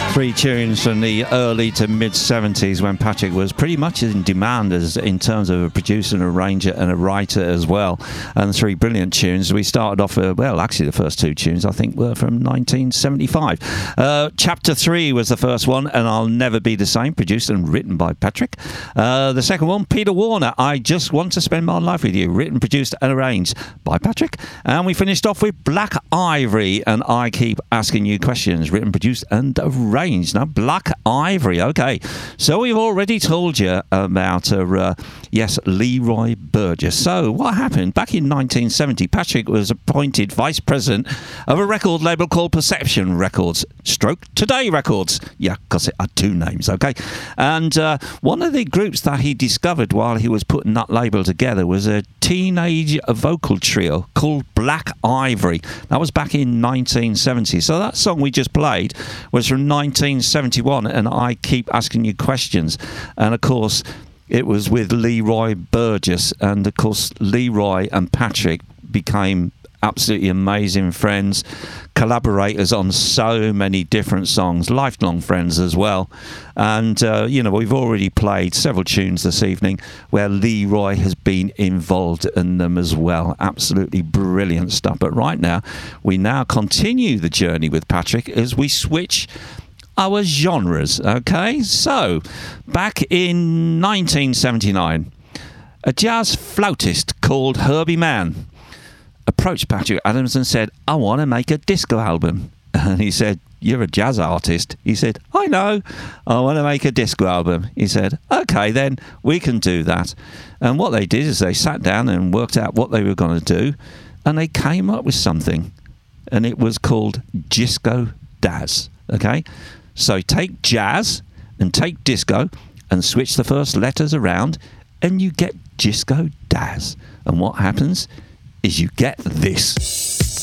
Three tunes from the early to mid-70s when Patrick was pretty much in demand as in terms of a producer, an arranger and a writer as well. And three brilliant tunes. We started off, actually the first two tunes I think were from 1975. Chapter 3 was the first one, and I'll Never Be the Same, produced and written by Patrick. The second one, Peter Warner, I Just Want to Spend My Life With You, written, produced and arranged by Patrick. And we finished off with Black Ivory and I Keep Asking You Questions, written, produced and arranged. Now, Black Ivory, okay. So we've already told you about, Leroy Burgess. So what happened? Back in 1970, Patrick was appointed vice president of a record label called Perception Records, stroke Today Records. Yeah, because it had two names, okay. And one of the groups that he discovered while he was putting that label together was a teenage vocal trio called Black Ivory. That was back in 1970. So that song we just played was from 1971, and I Keep Asking You Questions. And of course, it was with Leroy Burgess, and of course Leroy and Patrick became absolutely amazing friends, collaborators on so many different songs, lifelong friends as well. And we've already played several tunes this evening where Leroy has been involved in them as well. Absolutely brilliant stuff. But right now we continue the journey with Patrick as we switch our genres. Okay, so back in 1979, a jazz flautist called Herbie Mann approached Patrick Adams and said, I want to make a disco album. And he said, you're a jazz artist. He said, I know, I want to make a disco album. He said, okay, then we can do that. And what they did is they sat down and worked out what they were going to do, and they came up with something, and it was called Disco Daz. Okay, so take jazz and take disco and switch the first letters around, and you get Disco Daz. And what happens is you get this.